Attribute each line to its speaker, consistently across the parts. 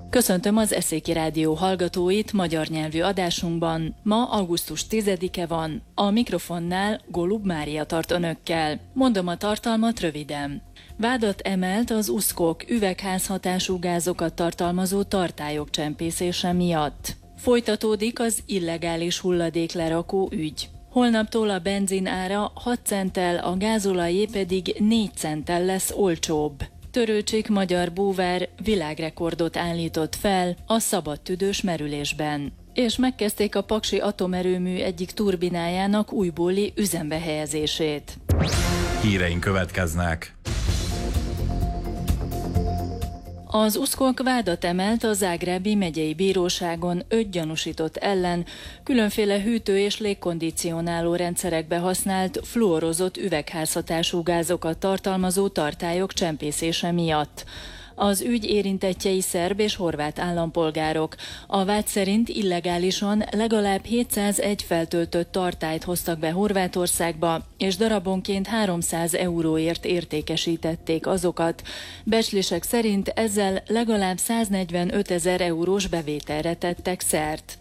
Speaker 1: Köszöntöm az Eszéki Rádió hallgatóit magyar nyelvű adásunkban. Ma augusztus 10-e van, a mikrofonnál Golub Mária tart önökkel. Mondom a tartalmat röviden. Vádat emelt az USZKOK üvegházhatású gázokat tartalmazó tartályok csempészése miatt. Folytatódik az illegális hulladéklerakó ügy. Holnaptól a benzin ára 6 centtel, a gázolajé pedig 4 centtel lesz olcsóbb. Törőcsik magyar búvár világrekordot állított fel a szabadtüdős merülésben. És megkezdték a paksi atomerőmű egyik turbinájának újbóli üzembe helyezését.
Speaker 2: Híreink következnek.
Speaker 1: Az USZKOK vádat emelt a Zágrábi megyei bíróságon 5 gyanúsított ellen különféle hűtő- és légkondicionáló rendszerekbe használt fluorozott üvegházhatású gázokat tartalmazó tartályok csempészése miatt. Az ügy érintettjei szerb és horvát állampolgárok. A vád szerint illegálisan legalább 701 feltöltött tartályt hoztak be Horvátországba, és darabonként 300 euróért értékesítették azokat. Becslések szerint ezzel legalább 145 000 eurós bevételre tettek szert.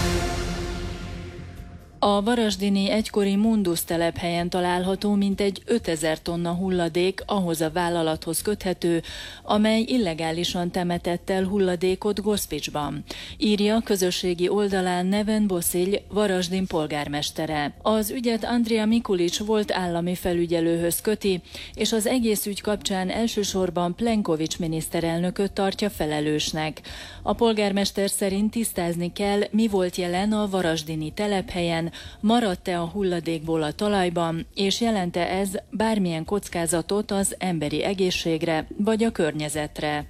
Speaker 1: A varasdini egykori Mundus telephelyen található mintegy 5000 tonna hulladék ahhoz a vállalathoz köthető, amely illegálisan temetett el hulladékot Gospicsban, írja közösségi oldalán Neven Boszilj, Varasdin polgármestere. Az ügyet Andrea Mikulic volt állami felügyelőhöz köti, és az egész ügy kapcsán elsősorban Plenković miniszterelnököt tartja felelősnek. A polgármester szerint tisztázni kell, mi volt jelen a varasdini telephelyen, maradt-e a hulladékból a talajban, és jelente ez bármilyen kockázatot az emberi egészségre vagy a környezetre.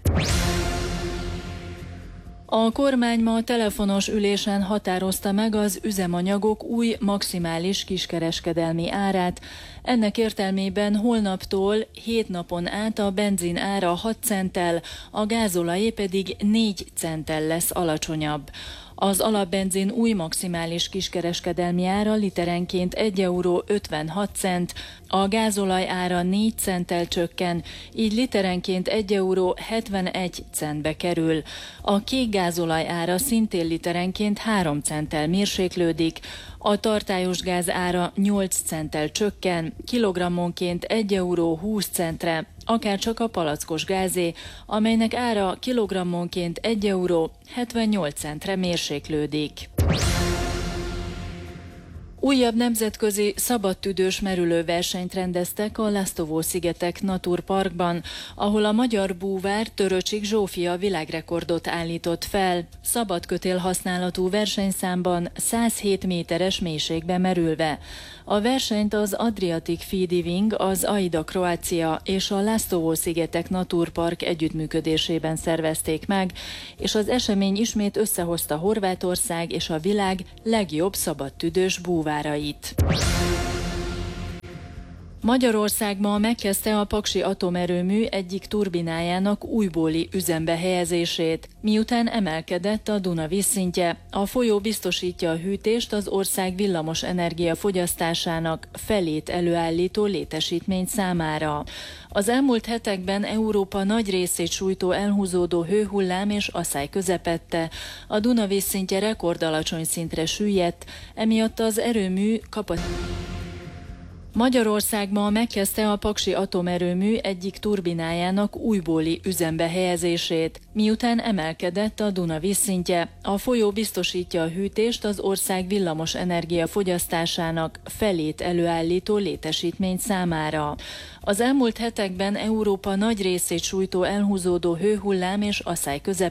Speaker 1: A kormány ma telefonos ülésen határozta meg az üzemanyagok új maximális kiskereskedelmi árát. Ennek értelmében holnaptól 7 napon át a benzin ára 6 centtel, a gázolajé pedig 4 centtel lesz alacsonyabb. Az alapbenzin új maximális kiskereskedelmi ára literenként 1,56 €, a gázolaj ára 4 centtel csökken, így literenként 1,71 € kerül. A kék gázolaj ára szintén literenként 3 centtel mérséklődik, a tartályos gáz ára 8 centtel csökken, kilogrammonként 1,20 €, akárcsak a palackos gázé, amelynek ára kilogrammonként 1,78 € mérséklődik. Újabb nemzetközi szabadtüdős merülőversenyt rendeztek a Lastovo-szigetek Naturparkban, ahol a magyar búvár Törőcsik Zsófia világrekordot állított fel, szabadkötél használatú versenyszámban 107 méteres mélységbe merülve. A versenyt az Adriatic Free Diving, az AIDA Kroácia és a Lastovo-szigetek Naturpark együttműködésében szervezték meg, és az esemény ismét összehozta Horvátország és a világ legjobb szabadtüdős búvárait. Magyarország ma megkezdte a paksi atomerőmű egyik turbinájának újbóli üzembe helyezését, miután emelkedett a Duna vízszintje. A folyó biztosítja a hűtést az ország villamos energia fogyasztásának felét előállító létesítmény számára. Az elmúlt hetekben Európa nagy részét sújtó elhúzódó hőhullám és asszály közepette. A Duna vízszintje rekordalacsony szintre süllyedt, emiatt az erőmű Magyarország ma megkezdte a paksi atomerőmű egyik turbinájának újbóli üzembe helyezését, miután emelkedett a Duna vízszintje. A folyó biztosítja a hűtést az ország villamos energia fogyasztásának felét előállító létesítmény számára. Az elmúlt hetekben Európa nagy részét sújtó elhúzódó hőhullám és asszály közepette